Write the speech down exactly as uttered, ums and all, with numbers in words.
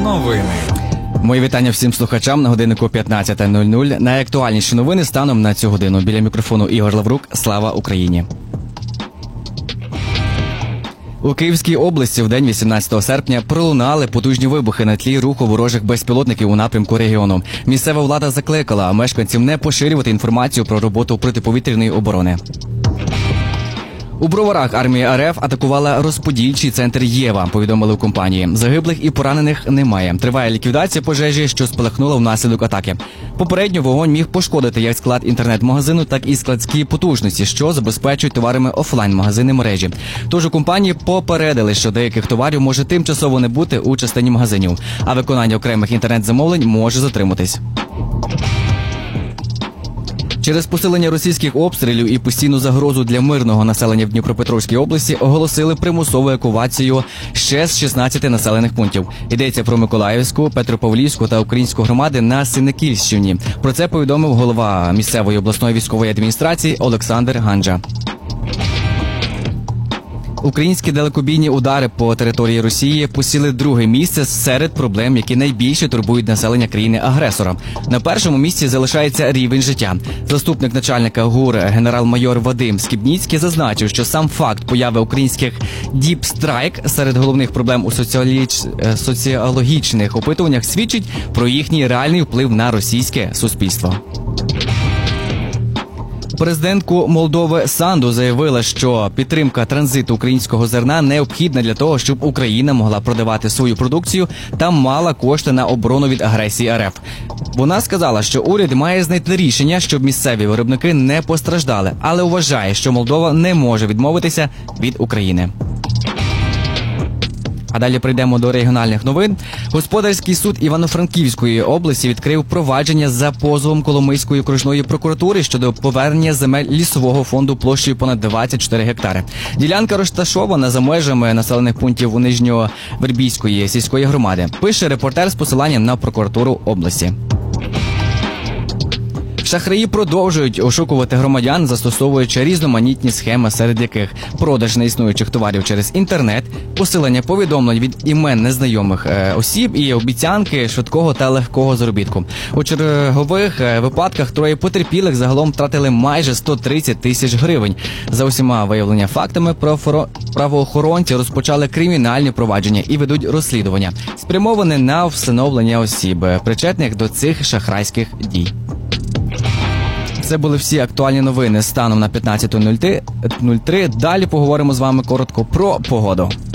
новини. Мої вітання всім слухачам на годиннику п'ятнадцята нуль нуль. Найактуальніші новини станом на цю годину. Біля мікрофону Ігор Лаврук. Слава Україні! У Київській області в день вісімнадцятого серпня пролунали потужні вибухи на тлі руху ворожих безпілотників у напрямку регіону. Місцева влада закликала мешканців не поширювати інформацію про роботу протиповітряної оборони. У Броварах армія РФ атакувала розподільчий центр «Єва», повідомили у компанії. Загиблих і поранених немає. Триває ліквідація пожежі, що спалахнула внаслідок атаки. Попередньо вогонь міг пошкодити як склад інтернет-магазину, так і складські потужності, що забезпечують товарами офлайн-магазини мережі. Тож у компанії попередили, що деяких товарів може тимчасово не бути у частині магазинів, а виконання окремих інтернет-замовлень може затриматись. Через посилення російських обстрілів і постійну загрозу для мирного населення в Дніпропетровській області оголосили примусову евакуацію ще з шістнадцяти населених пунктів. Йдеться про Миколаївську, Петропавлівську та Українську громади на Синекільщині. Про це повідомив голова місцевої обласної військової адміністрації Олександр Ганджа. Українські далекобійні удари по території Росії посіли друге місце серед проблем, які найбільше турбують населення країни-агресора. На першому місці залишається рівень життя. Заступник начальника ГУР генерал-майор Вадим Скібніцький зазначив, що сам факт появи українських Deep Strike серед головних проблем у соціаліч... соціологічних опитуваннях свідчить про їхній реальний вплив на російське суспільство. Президентку Молдови Санду заявила, що підтримка транзиту українського зерна необхідна для того, щоб Україна могла продавати свою продукцію та мала кошти на оборону від агресії РФ. Вона сказала, що уряд має знайти рішення, щоб місцеві виробники не постраждали, але вважає, що Молдова не може відмовитися від України. А далі прийдемо до регіональних новин. Господарський суд Івано-Франківської області відкрив провадження за позовом Коломийської окружної прокуратури щодо повернення земель лісового фонду площею понад двадцять чотири гектари. Ділянка розташована за межами населених пунктів у Нижньовербійської сільської громади. Пише репортер з посиланням на прокуратуру області. Шахраї продовжують ошукувати громадян, застосовуючи різноманітні схеми, серед яких продаж неіснуючих товарів через інтернет, посилення повідомлень від імен незнайомих е, осіб і обіцянки швидкого та легкого заробітку. У чергових е, випадках троє потерпілих загалом втратили майже сто тридцять тисяч гривень. За усіма виявлення фактами правоохоронці розпочали кримінальні провадження і ведуть розслідування, спрямоване на встановлення осіб, причетних до цих шахрайських дій. Це були всі актуальні новини станом на п'ятнадцяту нуль три. Далі поговоримо з вами коротко про погоду.